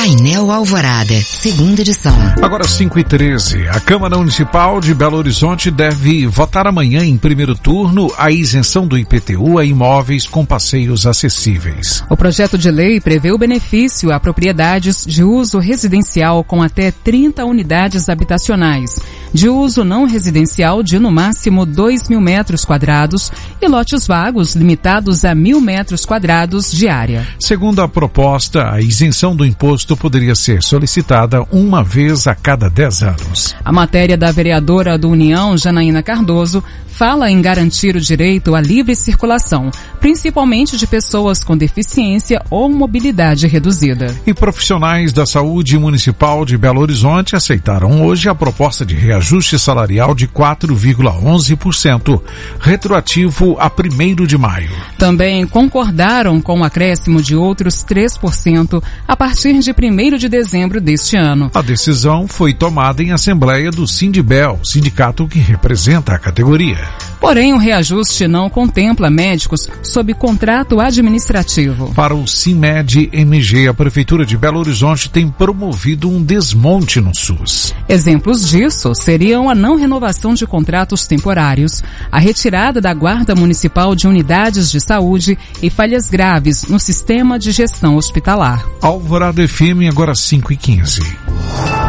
Painel Alvorada, segunda edição. Agora 5h13. A Câmara Municipal de Belo Horizonte deve votar amanhã em primeiro turno a isenção do IPTU a imóveis com passeios acessíveis. O projeto de lei prevê o benefício a propriedades de uso residencial com até 30 unidades habitacionais, de uso não residencial de no máximo 2.000 metros quadrados e lotes vagos limitados a 1.000 metros quadrados de área. Segundo a proposta, a isenção do imposto poderia ser solicitada uma vez a cada 10 anos. A matéria da vereadora do União, Janaína Cardoso, fala em garantir o direito à livre circulação, principalmente de pessoas com deficiência ou mobilidade reduzida. E profissionais da saúde municipal de Belo Horizonte aceitaram hoje a proposta de reajuste salarial de 4,11%, retroativo a 1º de maio. Também concordaram com o acréscimo de outros 3% a partir de 1º de dezembro deste ano. A decisão foi tomada em assembleia do Sindibel, sindicato que representa a categoria. Porém, o reajuste não contempla médicos sob contrato administrativo. Para o CIMED-MG, a Prefeitura de Belo Horizonte tem promovido um desmonte no SUS. Exemplos disso seriam a não renovação de contratos temporários, a retirada da Guarda Municipal de unidades de saúde e falhas graves no sistema de gestão hospitalar. Alvorada FM, agora 5h15.